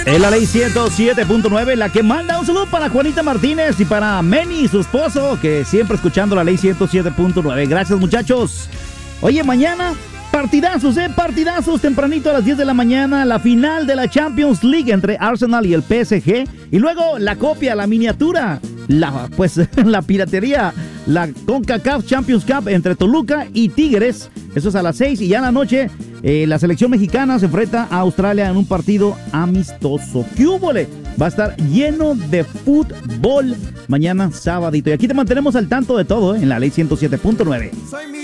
Es la ley 107.9, la que manda un saludo para Juanita Martínez y para Meni, su esposo, que siempre escuchando la ley 107.9. Gracias, muchachos. Oye, mañana, partidazos, partidazos, tempranito a las 10 de la mañana, la final de la Champions League entre Arsenal y el PSG. Y luego la copia, la miniatura, la piratería, la CONCACAF Champions Cup entre Toluca y Tigres. Eso es a las 6 y ya en la noche la selección mexicana se enfrenta a Australia en un partido amistoso. ¡Qué húbole! Va a estar lleno de fútbol mañana sabadito. Y aquí te mantenemos al tanto de todo en la ley 107.9.